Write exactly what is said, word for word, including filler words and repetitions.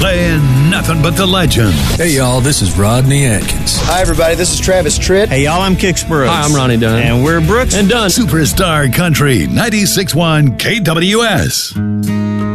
playing nothing but the legends. Hey, y'all, this is Rodney Atkins. Hi, everybody, this is Travis Tritt. Hey, y'all, I'm Kix Brooks. Hi, I'm Ronnie Dunn. And we're Brooks and Dunn. Superstar Country, ninety-six point one K W S.